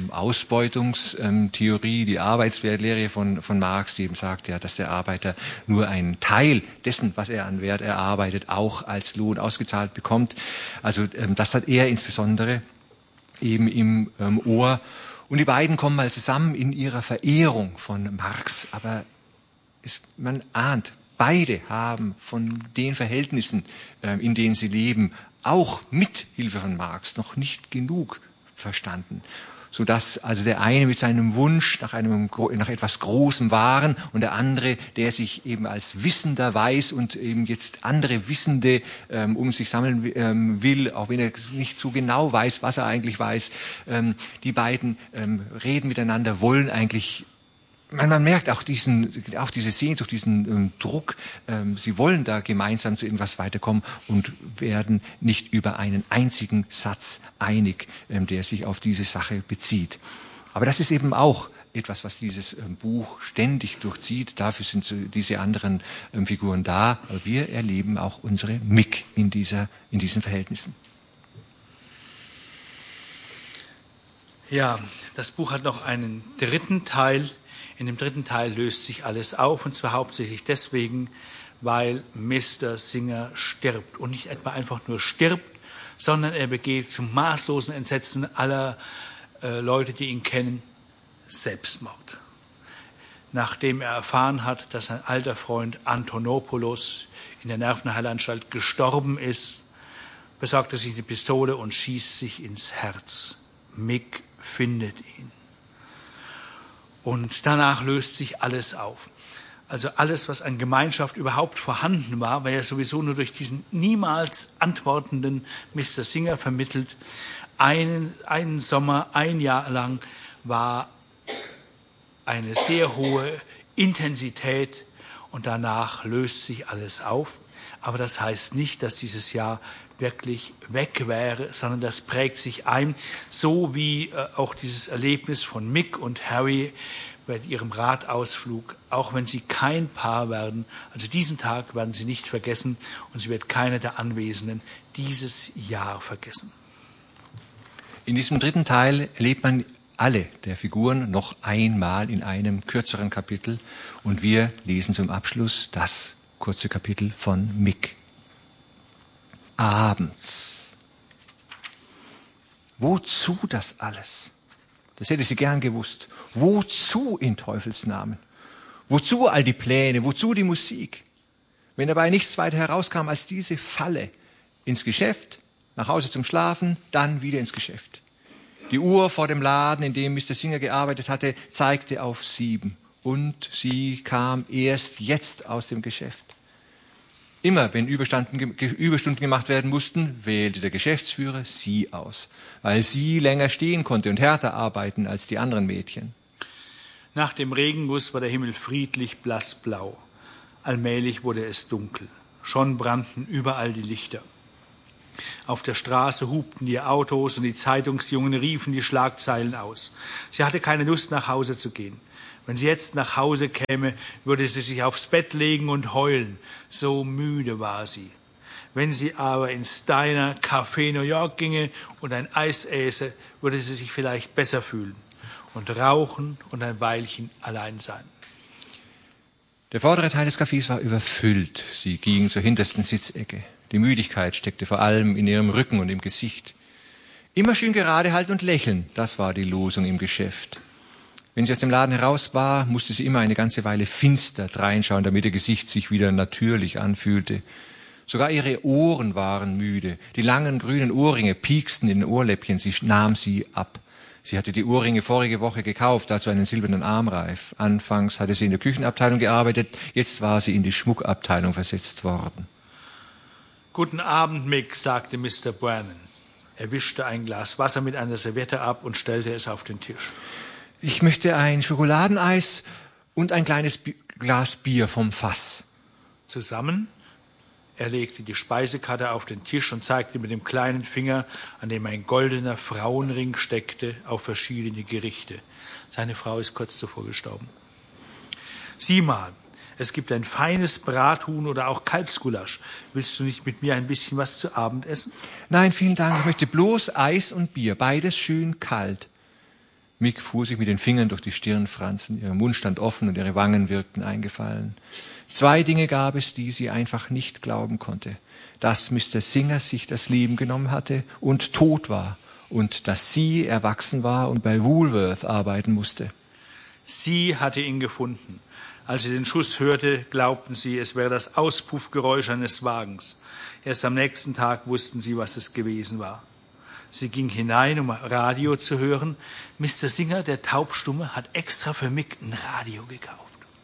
Ausbeutungstheorie, die Arbeitswertlehre von Marx, die eben sagt, ja, dass der Arbeiter nur einen Teil dessen, was er an Wert erarbeitet, auch als Lohn ausgezahlt bekommt. Also das hat er insbesondere eben im Ohr. Und die beiden kommen mal zusammen in ihrer Verehrung von Marx. Aber man ahnt, beide haben von den Verhältnissen, in denen sie leben, auch mit Hilfe von Marx noch nicht genug verstanden. Sodass also der eine mit seinem Wunsch nach etwas Großem Wahren und der andere, der sich eben als Wissender weiß und eben jetzt andere Wissende um sich sammeln will, auch wenn er nicht so genau weiß, was er eigentlich weiß. Die beiden reden miteinander, wollen eigentlich, man merkt auch diese Sehnsucht, diesen Druck. Sie wollen da gemeinsam zu irgendwas weiterkommen und werden nicht über einen einzigen Satz einig, der sich auf diese Sache bezieht. Aber das ist eben auch etwas, was dieses Buch ständig durchzieht. Dafür sind diese anderen Figuren da. Aber wir erleben auch unsere Mick in diesen Verhältnissen. Ja, das Buch hat noch einen dritten Teil. In dem dritten Teil löst sich alles auf, und zwar hauptsächlich deswegen, weil Mr. Singer stirbt. Und nicht etwa einfach nur stirbt, sondern er begeht zum maßlosen Entsetzen aller Leute, die ihn kennen, Selbstmord. Nachdem er erfahren hat, dass sein alter Freund Antonopoulos in der Nervenheilanstalt gestorben ist, besorgt er sich eine Pistole und schießt sich ins Herz. Mick findet ihn. Und danach löst sich alles auf. Also alles, was an Gemeinschaft überhaupt vorhanden war ja sowieso nur durch diesen niemals antwortenden Mr. Singer vermittelt. Einen Sommer, ein Jahr lang war eine sehr hohe Intensität und danach löst sich alles auf. Aber das heißt nicht, dass dieses Jahr wirklich weg wäre, sondern das prägt sich ein, so wie auch dieses Erlebnis von Mick und Harry bei ihrem Radausflug, auch wenn sie kein Paar werden, also diesen Tag werden sie nicht vergessen und sie wird keiner der Anwesenden dieses Jahr vergessen. In diesem dritten Teil erlebt man alle der Figuren noch einmal in einem kürzeren Kapitel und wir lesen zum Abschluss das kurze Kapitel von Mick. Abends. Wozu das alles? Das hätte sie gern gewusst. Wozu in Teufels Namen? Wozu all die Pläne? Wozu die Musik? Wenn dabei nichts weiter herauskam als diese Falle. Ins Geschäft, nach Hause zum Schlafen, dann wieder ins Geschäft. Die Uhr vor dem Laden, in dem Mr. Singer gearbeitet hatte, zeigte auf 7. Und sie kam erst jetzt aus dem Geschäft. Immer, wenn Überstunden gemacht werden mussten, wählte der Geschäftsführer sie aus, weil sie länger stehen konnte und härter arbeiten als die anderen Mädchen. Nach dem Regenguss war der Himmel friedlich blassblau. Allmählich wurde es dunkel. Schon brannten überall die Lichter. Auf der Straße hupten die Autos und die Zeitungsjungen riefen die Schlagzeilen aus. Sie hatte keine Lust, nach Hause zu gehen. Wenn sie jetzt nach Hause käme, würde sie sich aufs Bett legen und heulen. So müde war sie. Wenn sie aber ins Diner Café New York ginge und ein Eis äße, würde sie sich vielleicht besser fühlen und rauchen und ein Weilchen allein sein. Der vordere Teil des Cafés war überfüllt. Sie ging zur hintersten Sitzecke. Die Müdigkeit steckte vor allem in ihrem Rücken und im Gesicht. Immer schön gerade halten und lächeln, das war die Losung im Geschäft. Wenn sie aus dem Laden heraus war, musste sie immer eine ganze Weile finster dreinschauen, damit ihr Gesicht sich wieder natürlich anfühlte. Sogar ihre Ohren waren müde. Die langen grünen Ohrringe pieksten in den Ohrläppchen, sie nahm sie ab. Sie hatte die Ohrringe vorige Woche gekauft, dazu einen silbernen Armreif. Anfangs hatte sie in der Küchenabteilung gearbeitet, jetzt war sie in die Schmuckabteilung versetzt worden. »Guten Abend, Mick«, sagte Mr. Brannan. Er wischte ein Glas Wasser mit einer Serviette ab und stellte es auf den Tisch. »Ich möchte ein Schokoladeneis und ein kleines Glas Bier vom Fass.« Zusammen? Er legte die Speisekarte auf den Tisch und zeigte mit dem kleinen Finger, an dem ein goldener Frauenring steckte, auf verschiedene Gerichte. Seine Frau ist kurz zuvor gestorben. »Sieh mal, es gibt ein feines Brathuhn oder auch Kalbsgulasch. Willst du nicht mit mir ein bisschen was zu Abend essen?« »Nein, vielen Dank, ich möchte bloß Eis und Bier, beides schön kalt.« Mick fuhr sich mit den Fingern durch die Stirnfransen. Ihr Mund stand offen und ihre Wangen wirkten eingefallen. 2 Dinge gab es, die sie einfach nicht glauben konnte. Dass Mr. Singer sich das Leben genommen hatte und tot war. Und dass sie erwachsen war und bei Woolworth arbeiten musste. Sie hatte ihn gefunden. Als sie den Schuss hörte, glaubten sie, es wäre das Auspuffgeräusch eines Wagens. Erst am nächsten Tag wussten sie, was es gewesen war. Sie ging hinein, um Radio zu hören. Mr. Singer, der Taubstumme, hat extra für Mick ein Radio gekauft.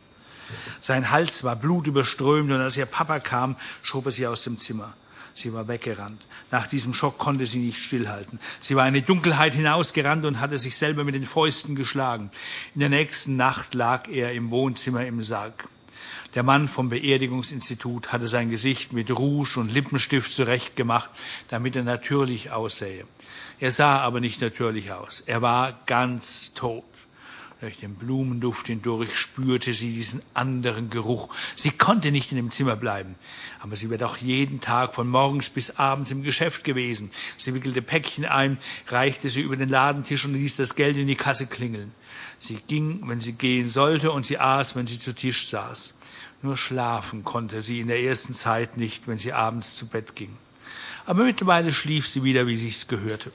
Sein Hals war blutüberströmt und als ihr Papa kam, schob er sie aus dem Zimmer. Sie war weggerannt. Nach diesem Schock konnte sie nicht stillhalten. Sie war in die Dunkelheit hinausgerannt und hatte sich selber mit den Fäusten geschlagen. In der nächsten Nacht lag er im Wohnzimmer im Sarg. Der Mann vom Beerdigungsinstitut hatte sein Gesicht mit Rouge und Lippenstift zurechtgemacht, damit er natürlich aussähe. Er sah aber nicht natürlich aus. Er war ganz tot. Durch den Blumenduft hindurch spürte sie diesen anderen Geruch. Sie konnte nicht in dem Zimmer bleiben. Aber sie war doch jeden Tag von morgens bis abends im Geschäft gewesen. Sie wickelte Päckchen ein, reichte sie über den Ladentisch und ließ das Geld in die Kasse klingeln. Sie ging, wenn sie gehen sollte, und sie aß, wenn sie zu Tisch saß. Nur schlafen konnte sie in der ersten Zeit nicht, wenn sie abends zu Bett ging. Aber mittlerweile schlief sie wieder, wie sich's gehörte.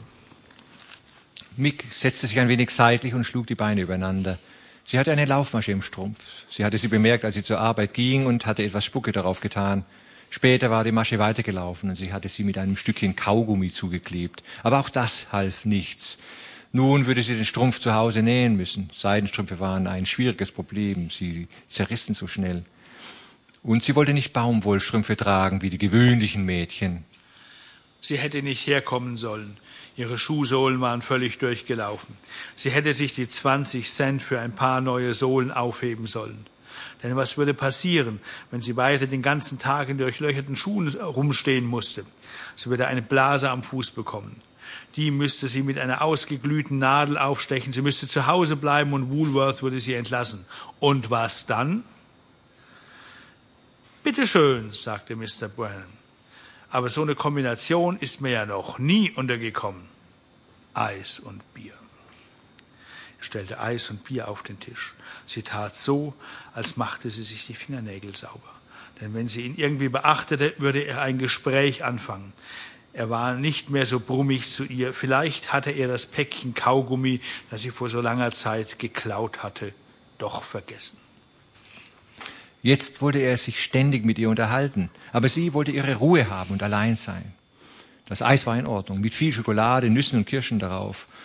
Mick setzte sich ein wenig seitlich und schlug die Beine übereinander. Sie hatte eine Laufmasche im Strumpf. Sie hatte sie bemerkt, als sie zur Arbeit ging und hatte etwas Spucke darauf getan. Später war die Masche weitergelaufen und sie hatte sie mit einem Stückchen Kaugummi zugeklebt. Aber auch das half nichts. Nun würde sie den Strumpf zu Hause nähen müssen. Seidenstrümpfe waren ein schwieriges Problem. Sie zerrissen so schnell. Und sie wollte nicht Baumwollstrümpfe tragen wie die gewöhnlichen Mädchen. Sie hätte nicht herkommen sollen. Ihre Schuhsohlen waren völlig durchgelaufen. Sie hätte sich die 20 Cent für ein paar neue Sohlen aufheben sollen. Denn was würde passieren, wenn sie weiter den ganzen Tag in durchlöcherten Schuhen rumstehen musste? Sie würde eine Blase am Fuß bekommen. Die müsste sie mit einer ausgeglühten Nadel aufstechen. Sie müsste zu Hause bleiben und Woolworth würde sie entlassen. Und was dann? »Bitte schön«, sagte Mr. Brannan. »Aber so eine Kombination ist mir ja noch nie untergekommen. Eis und Bier.« Er stellte Eis und Bier auf den Tisch. Sie tat so, als machte sie sich die Fingernägel sauber. Denn wenn sie ihn irgendwie beachtete, würde er ein Gespräch anfangen. Er war nicht mehr so brummig zu ihr. Vielleicht hatte er das Päckchen Kaugummi, das sie vor so langer Zeit geklaut hatte, doch vergessen. Jetzt wollte er sich ständig mit ihr unterhalten, aber sie wollte ihre Ruhe haben und allein sein. Das Eis war in Ordnung, mit viel Schokolade, Nüssen und Kirschen darauf.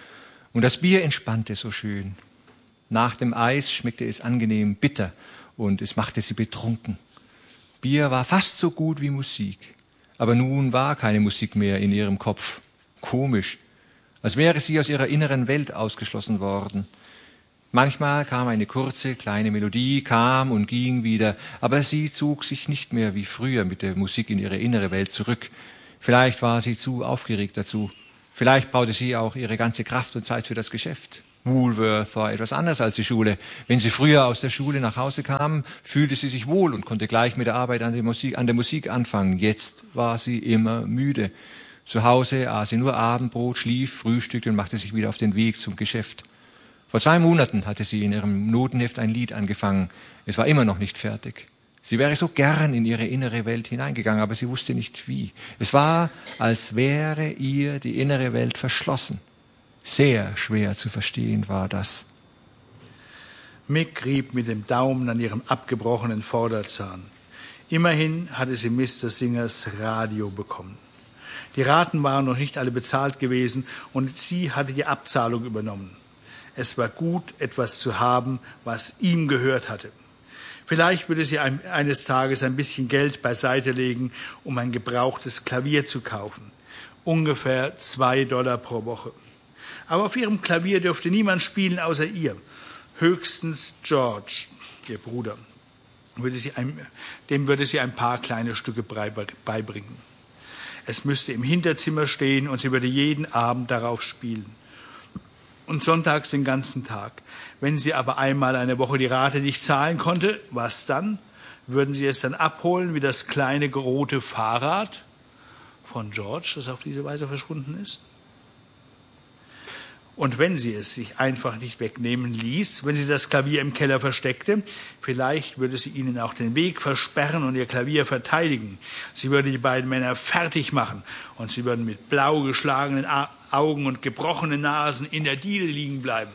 Und das Bier entspannte so schön. Nach dem Eis schmeckte es angenehm bitter und es machte sie betrunken. Bier war fast so gut wie Musik. Aber nun war keine Musik mehr in ihrem Kopf. Komisch, als wäre sie aus ihrer inneren Welt ausgeschlossen worden. Manchmal kam eine kurze, kleine Melodie, kam und ging wieder, aber sie zog sich nicht mehr wie früher mit der Musik in ihre innere Welt zurück. Vielleicht war sie zu aufgeregt dazu. Vielleicht brauchte sie auch ihre ganze Kraft und Zeit für das Geschäft. Woolworth war etwas anders als die Schule. Wenn sie früher aus der Schule nach Hause kam, fühlte sie sich wohl und konnte gleich mit der Arbeit an der Musik anfangen. Jetzt war sie immer müde. Zu Hause aß sie nur Abendbrot, schlief, frühstückte und machte sich wieder auf den Weg zum Geschäft. Vor 2 Monaten hatte sie in ihrem Notenheft ein Lied angefangen. Es war immer noch nicht fertig. Sie wäre so gern in ihre innere Welt hineingegangen, aber sie wusste nicht wie. Es war, als wäre ihr die innere Welt verschlossen. Sehr schwer zu verstehen war das. Mick rieb mit dem Daumen an ihrem abgebrochenen Vorderzahn. Immerhin hatte sie Mr. Singers Radio bekommen. Die Raten waren noch nicht alle bezahlt gewesen und sie hatte die Abzahlung übernommen. Es war gut, etwas zu haben, was ihm gehört hatte. Vielleicht würde sie eines Tages ein bisschen Geld beiseite legen, um ein gebrauchtes Klavier zu kaufen. Ungefähr $2 pro Woche. Aber auf ihrem Klavier dürfte niemand spielen außer ihr. Höchstens George, ihr Bruder. Dem würde sie ein paar kleine Stücke beibringen. Es müsste im Hinterzimmer stehen und sie würde jeden Abend darauf spielen. Und sonntags den ganzen Tag. Wenn sie aber einmal eine Woche die Rate nicht zahlen konnte, was dann? Würden sie es dann abholen wie das kleine rote Fahrrad von George, das auf diese Weise verschwunden ist? Und wenn sie es sich einfach nicht wegnehmen ließ, wenn sie das Klavier im Keller versteckte, vielleicht würde sie ihnen auch den Weg versperren und ihr Klavier verteidigen. Sie würde die beiden Männer fertig machen und sie würden mit blau geschlagenen Augen und gebrochenen Nasen in der Diele liegen bleiben.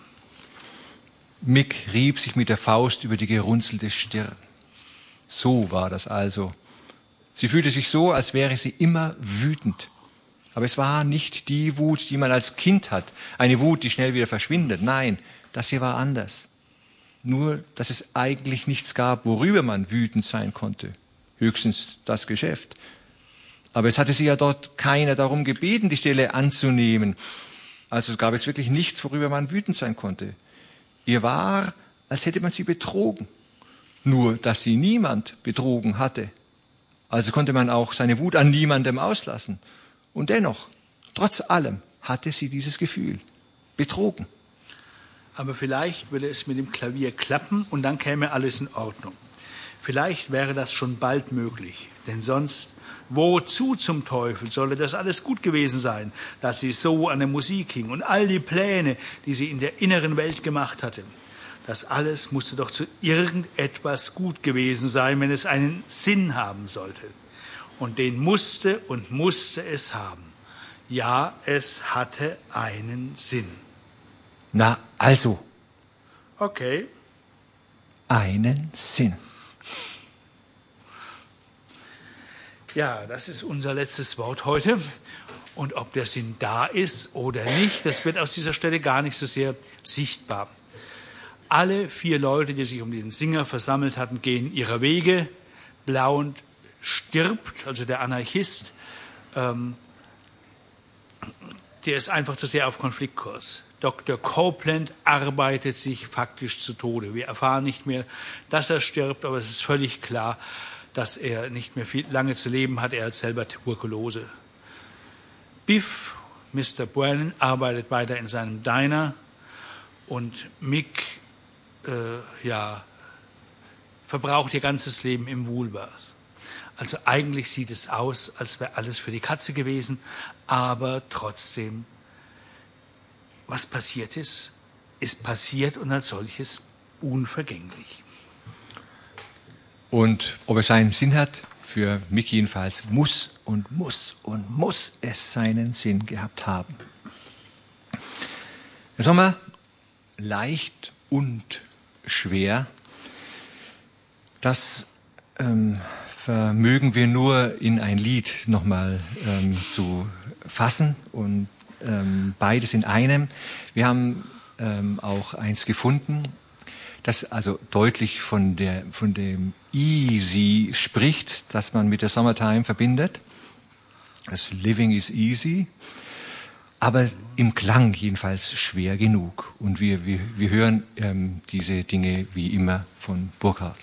Mick rieb sich mit der Faust über die gerunzelte Stirn. So war das also. Sie fühlte sich so, als wäre sie immer wütend. Aber es war nicht die Wut, die man als Kind hat, eine Wut, die schnell wieder verschwindet. Nein, das hier war anders. Nur, dass es eigentlich nichts gab, worüber man wütend sein konnte. Höchstens das Geschäft. Aber es hatte sie ja dort keiner darum gebeten, die Stelle anzunehmen. Also gab es wirklich nichts, worüber man wütend sein konnte. Ihr war, als hätte man sie betrogen. Nur, dass sie niemand betrogen hatte. Also konnte man auch seine Wut an niemandem auslassen. Und dennoch, trotz allem, hatte sie dieses Gefühl. Betrogen. Aber vielleicht würde es mit dem Klavier klappen und dann käme alles in Ordnung. Vielleicht wäre das schon bald möglich. Denn sonst, wozu zum Teufel sollte das alles gut gewesen sein, dass sie so an der Musik hing und all die Pläne, die sie in der inneren Welt gemacht hatte. Das alles musste doch zu irgendetwas gut gewesen sein, wenn es einen Sinn haben sollte. Und den musste es haben. Ja, es hatte einen Sinn. Na, also. Okay. Einen Sinn. Ja, das ist unser letztes Wort heute. Und ob der Sinn da ist oder nicht, das wird aus dieser Stelle gar nicht so sehr sichtbar. Alle 4 Leute, die sich um diesen Singer versammelt hatten, gehen ihrer Wege. Blount stirbt, also der Anarchist, der ist einfach zu sehr auf Konfliktkurs. Dr. Copeland arbeitet sich faktisch zu Tode. Wir erfahren nicht mehr, dass er stirbt, aber es ist völlig klar, dass er nicht mehr lange zu leben hat. Er hat selber Tuberkulose. Biff, Mr. Brennan, arbeitet weiter in seinem Diner und Mick verbraucht ihr ganzes Leben im Woolworth. Also eigentlich sieht es aus, als wäre alles für die Katze gewesen, aber trotzdem, was passiert ist passiert und als solches unvergänglich. Und ob es einen Sinn hat, für Mick jedenfalls muss es seinen Sinn gehabt haben. Der Sommer, leicht und schwer, das vermögen wir nur in ein Lied nochmal zu fassen. Und beides in einem. Wir haben auch eins gefunden, das also deutlich von dem Easy spricht, das man mit der Summertime verbindet. Das Living is easy, aber im Klang jedenfalls schwer genug. Und wir hören diese Dinge wie immer von Burkhard.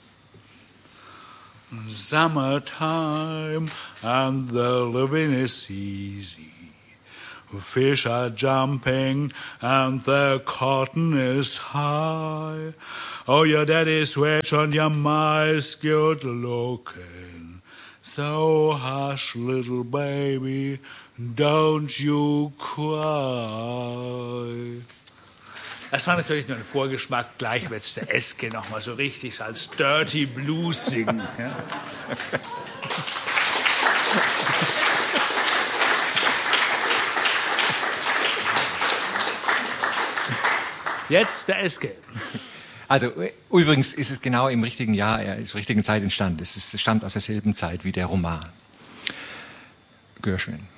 Summertime and the living is easy. Fish are jumping and the cotton is high. Oh, your daddy's rich and your ma's good looking. So hush, little baby, don't you cry. Das war natürlich nur ein Vorgeschmack. Gleich wird's der Eske noch mal so richtig als Dirty Blues singen. Ja? Jetzt der Eske. Also übrigens ist es genau im richtigen Jahr, in der richtigen Zeit entstanden. Es stammt aus derselben Zeit wie der Roman. Gershwin.